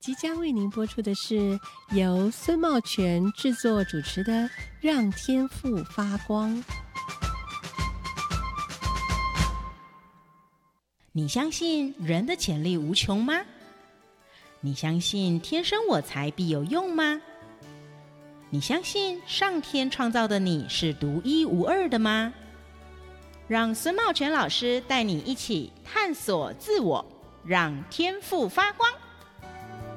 即将为您播出的是由孙茂全制作主持的《让天赋发光》。 你相信人的潜力无穷吗？你相信天生我材必有用吗？你相信上天创造的你是独一无二的吗？让孙茂全老师带你一起探索自我，让天赋发光。